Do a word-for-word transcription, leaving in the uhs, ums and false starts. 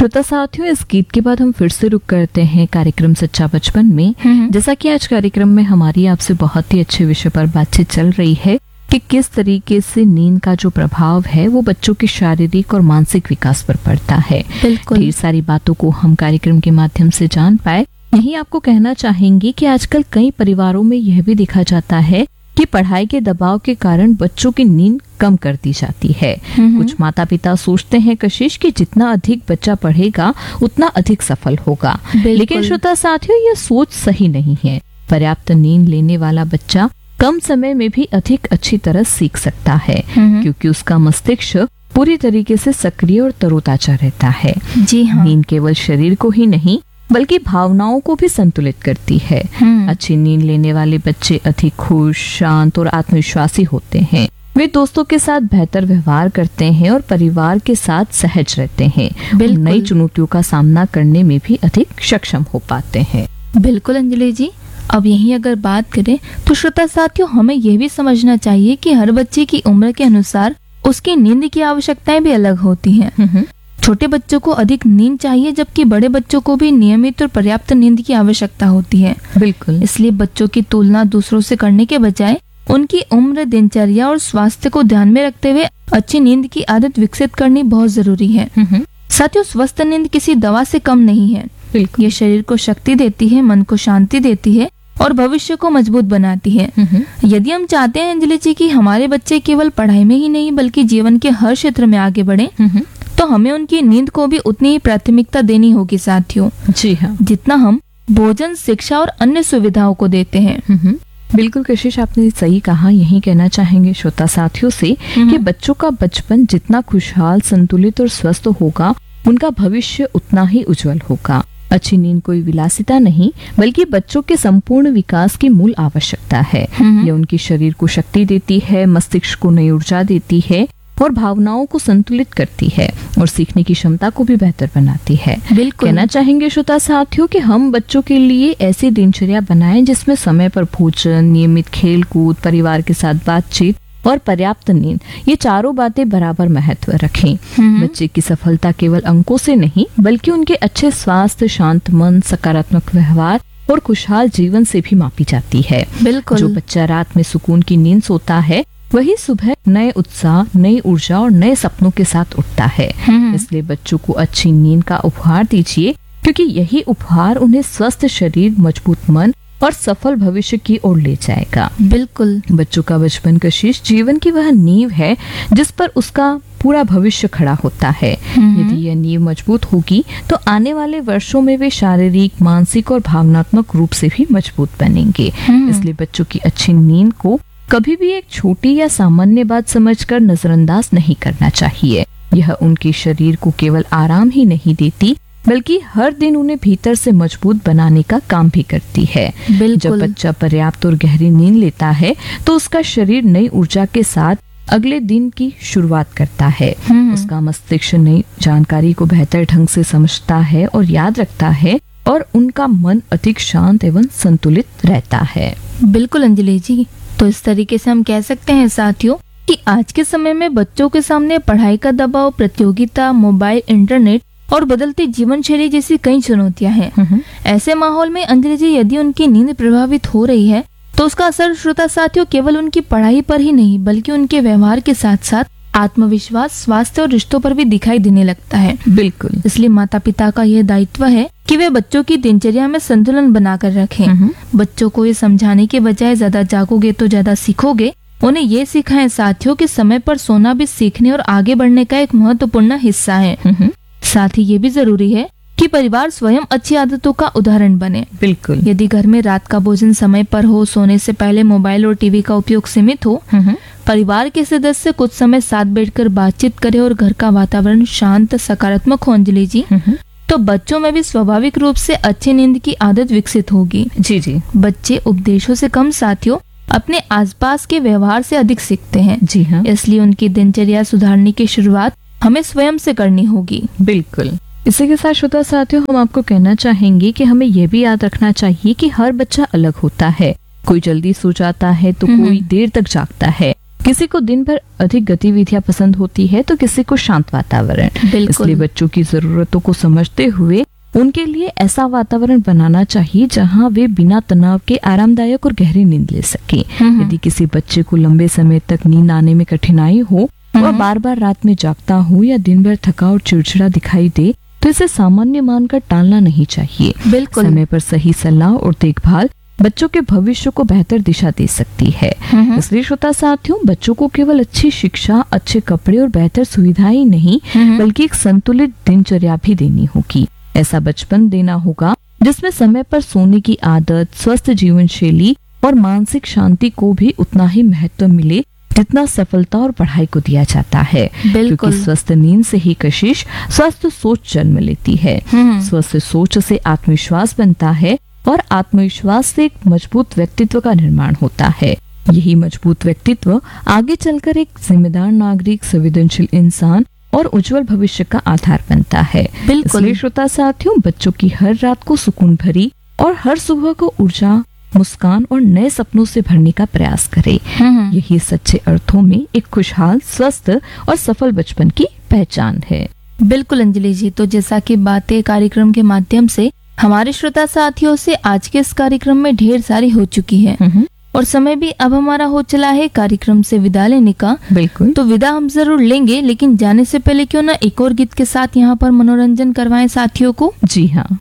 श्रोता साथियों, इस गीत के बाद हम फिर से रुक करते हैं कार्यक्रम सच्चा बचपन में। जैसा कि आज कार्यक्रम में हमारी आपसे बहुत ही अच्छे विषय पर बातचीत चल रही है कि किस तरीके से नींद का जो प्रभाव है वो बच्चों के शारीरिक और मानसिक विकास पर पड़ता है। ढेर सारी बातों को हम कार्यक्रम के माध्यम से जान पाए। यही आपको कहना चाहेंगे कि आजकल कई परिवारों में यह भी देखा जाता है कि पढ़ाई के दबाव के कारण बच्चों की नींद कम कर दी जाती है। कुछ माता पिता सोचते हैं कशिश कि जितना अधिक बच्चा पढ़ेगा उतना अधिक सफल होगा, लेकिन श्रोता साथियों, यह सोच सही नहीं है। पर्याप्त नींद लेने वाला बच्चा कम समय में भी अधिक अच्छी तरह सीख सकता है, क्योंकि उसका मस्तिष्क पूरी तरीके से सक्रिय और तरोताजा रहता है। जी हाँ। नींद केवल शरीर को ही नहीं बल्कि भावनाओं को भी संतुलित करती है। अच्छी नींद लेने वाले बच्चे अधिक खुश, शांत और आत्मविश्वासी होते हैं। वे दोस्तों के साथ बेहतर व्यवहार करते हैं और परिवार के साथ सहज रहते हैं। नई चुनौतियों का सामना करने में भी अधिक सक्षम हो पाते हैं। बिल्कुल अंजलि जी। अब यही अगर बात करें तो श्रोता साथियों, हमें यह भी समझना चाहिए कि हर बच्चे की उम्र के अनुसार उसकी नींद की आवश्यकताएं भी अलग होती हैं। छोटे बच्चों को अधिक नींद चाहिए, जबकि बड़े बच्चों को भी नियमित और पर्याप्त नींद की आवश्यकता होती है। बिल्कुल। इसलिए बच्चों की तुलना दूसरों से करने के बजाय उनकी उम्र, दिनचर्या और स्वास्थ्य को ध्यान में रखते हुए अच्छी नींद की आदत विकसित करनी बहुत जरूरी है। साथियों, स्वस्थ नींद किसी दवा से कम नहीं है। ये शरीर को शक्ति देती है, मन को शांति देती है और भविष्य को मजबूत बनाती है। यदि हम चाहते हैं अंजलि जी कि हमारे बच्चे केवल पढ़ाई में ही नहीं बल्कि जीवन के हर क्षेत्र में आगे बढ़े, तो हमें उनकी नींद को भी उतनी ही प्राथमिकता देनी होगी साथियों। जी हाँ। जितना हम भोजन, शिक्षा और अन्य सुविधाओं को देते हैं। बिल्कुल कशिश, आपने सही कहा। यही कहना चाहेंगे श्रोता साथियों से कि बच्चों का बचपन जितना खुशहाल, संतुलित और स्वस्थ होगा, उनका भविष्य उतना ही उज्जवल होगा। अच्छी नींद कोई विलासिता नहीं बल्कि बच्चों के संपूर्ण विकास की मूल आवश्यकता है। यह उनके शरीर को शक्ति देती है, मस्तिष्क को नई ऊर्जा देती है और भावनाओं को संतुलित करती है और सीखने की क्षमता को भी बेहतर बनाती है। बिल्कुल। कहना चाहेंगे श्रोता साथियों कि हम बच्चों के लिए ऐसी दिनचर्या बनाएं जिसमें समय पर भोजन, नियमित खेल कूद, परिवार के साथ बातचीत और पर्याप्त नींद, ये चारों बातें बराबर महत्व रखें। बच्चे की सफलता केवल अंकों से नहीं बल्कि उनके अच्छे स्वास्थ्य, शांत मन, सकारात्मक व्यवहार और खुशहाल जीवन से भी मापी जाती है। बिल्कुल। जो बच्चा रात में सुकून की नींद सोता है वही सुबह नए उत्साह, नई ऊर्जा और नए सपनों के साथ उठता है। इसलिए बच्चों को अच्छी नींद का उपहार दीजिए, क्योंकि यही उपहार उन्हें स्वस्थ शरीर, मजबूत मन और सफल भविष्य की ओर ले जाएगा। बिल्कुल। बच्चों का बचपन कशिश जीवन की वह नींव है जिस पर उसका पूरा भविष्य खड़ा होता है। यदि यह नींव मजबूत होगी तो आने वाले वर्षों में वे शारीरिक, मानसिक और भावनात्मक रूप से भी मजबूत बनेंगे। इसलिए बच्चों की अच्छी नींद को कभी भी एक छोटी या सामान्य बात समझकर नजरअंदाज नहीं करना चाहिए। यह उनके शरीर को केवल आराम ही नहीं देती बल्कि हर दिन उन्हें भीतर से मजबूत बनाने का काम भी करती है। जब बच्चा पर्याप्त और गहरी नींद लेता है तो उसका शरीर नई ऊर्जा के साथ अगले दिन की शुरुआत करता है। उसका मस्तिष्क नई जानकारी को बेहतर ढंग से समझता है और याद रखता है और उनका मन अधिक शांत एवं संतुलित रहता है। बिल्कुल अंजलि जी। तो इस तरीके से हम कह सकते हैं साथियों कि आज के समय में बच्चों के सामने पढ़ाई का दबाव, प्रतियोगिता, मोबाइल, इंटरनेट और बदलती जीवन शैली जैसी कई चुनौतियां हैं। ऐसे माहौल में अंजलि जी, यदि उनकी नींद प्रभावित हो रही है तो उसका असर श्रोता साथियों केवल उनकी पढ़ाई पर ही नहीं बल्कि उनके व्यवहार के साथ साथ आत्मविश्वास, स्वास्थ्य और रिश्तों पर भी दिखाई देने लगता है। बिल्कुल। इसलिए माता पिता का यह दायित्व है कि वे बच्चों की दिनचर्या में संतुलन बनाकर रखें। बच्चों को ये समझाने के बजाय ज्यादा जागोगे तो ज्यादा सीखोगे, उन्हें ये सिखाएं साथियों कि समय पर सोना भी सीखने और आगे बढ़ने का एक महत्वपूर्ण हिस्सा है। साथ ही ये भी जरूरी है कि परिवार स्वयं अच्छी आदतों का उदाहरण बने। बिल्कुल। यदि घर में रात का भोजन समय पर हो, सोने से पहले मोबाइल और टीवी का उपयोग सीमित हो, परिवार के सदस्य कुछ समय साथ बैठकर बातचीत करे और घर का वातावरण शांत, सकारात्मक हो अंजलि जी, तो बच्चों में भी स्वाभाविक रूप से अच्छी नींद की आदत विकसित होगी। जी जी। बच्चे उपदेशों से कम साथियों अपने आसपास के व्यवहार से अधिक सीखते हैं। जी हाँ। इसलिए उनकी दिनचर्या सुधारने की शुरुआत हमें स्वयं से करनी होगी। बिल्कुल। इसी के साथ श्रोता साथियों, हम आपको कहना चाहेंगे कि हमें यह भी याद रखना चाहिए कि हर बच्चा अलग होता है। कोई जल्दी सो जाता है तो कोई देर तक जागता है, किसी को दिन भर अधिक गतिविधियां पसंद होती है तो किसी को शांत वातावरण। इसलिए बच्चों की जरूरतों को समझते हुए उनके लिए ऐसा वातावरण बनाना चाहिए जहां वे बिना तनाव के आरामदायक और गहरी नींद ले सके। यदि किसी बच्चे को लंबे समय तक नींद आने में कठिनाई हो, वह बार बार रात में जागता हो या दिन भर थका और चिड़चिड़ा दिखाई दे, तो इसे सामान्य मानकर टालना नहीं चाहिए। बिल्कुल। समय पर सही सलाह और देखभाल बच्चों के भविष्य को बेहतर दिशा दे सकती है। इसलिए श्रोता साथियों, बच्चों को केवल अच्छी शिक्षा, अच्छे कपड़े और बेहतर सुविधाएं ही नहीं बल्कि एक संतुलित दिनचर्या भी देनी होगी। ऐसा बचपन देना होगा जिसमें समय पर सोने की आदत, स्वस्थ जीवन शैली और मानसिक शांति को भी उतना ही महत्व मिले जितना सफलता और पढ़ाई को दिया जाता है। क्योंकि स्वस्थ नींद से ही कशिश स्वस्थ सोच जन्म लेती है। स्वस्थ सोच से आत्मविश्वास बनता है और आत्मविश्वास से एक मजबूत व्यक्तित्व का निर्माण होता है। यही मजबूत व्यक्तित्व आगे चलकर एक जिम्मेदार नागरिक, संवेदनशील इंसान और उज्जवल भविष्य का आधार बनता है। इसलिए श्रोता साथियों, बच्चों की हर रात को सुकून भरी और हर सुबह को ऊर्जा, मुस्कान और नए सपनों से भरने का प्रयास करें। यही सच्चे अर्थों में एक खुशहाल, स्वस्थ और सफल बचपन की पहचान है। बिल्कुल अंजलि जी, तो जैसा कि बातें कार्यक्रम के माध्यम से हमारे श्रोता साथियों से आज के इस कार्यक्रम में ढेर सारी हो चुकी है और समय भी अब हमारा हो चला है कार्यक्रम से विदा लेने का। बिल्कुल। तो विदा हम जरूर लेंगे, लेकिन जाने से पहले क्यों ना एक और गीत के साथ यहाँ पर मनोरंजन करवाएं साथियों को। जी हाँ।